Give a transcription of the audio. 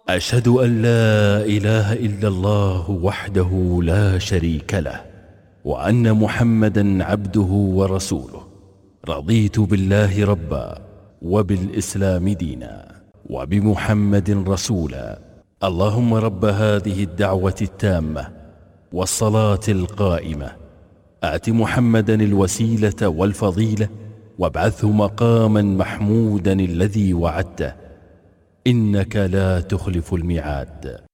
أشهد أن لا إله إلا الله وحده لا شريك له، وأن محمدا عبده ورسوله. رضيت بالله ربا، وبالإسلام دينا، وبمحمد رسولا. اللهم رب هذه الدعوة التامة والصلاة القائمة، آت محمدا الوسيلة والفضيلة، وابعثه مقاما محمودا الذي وعدته، إنك لا تخلف الميعاد.